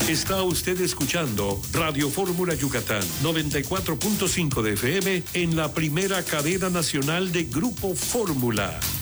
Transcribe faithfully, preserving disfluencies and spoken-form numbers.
Está usted escuchando Radio Fórmula Yucatán, noventa y cuatro punto cinco de F M en la primera cadena nacional de Grupo Fórmula.